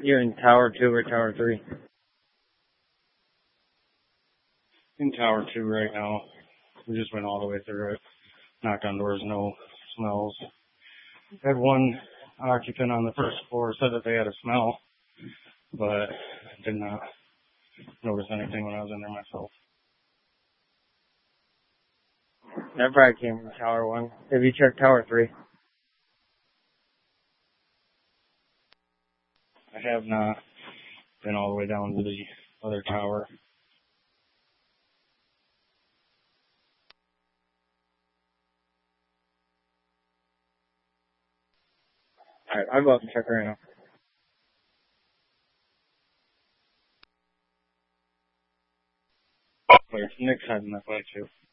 You in Tower 2 or Tower 3? In Tower 2 right now. We just went all the way through it. Knocked on doors, no smells. Had one occupant on the first floor said that they had a smell, but did not notice anything when I was in there myself. That probably came from Tower 1. Have you checked Tower 3? I have not been all the way down to the other tower. Alright, I'll go up and check right now. Nick's heading that way too.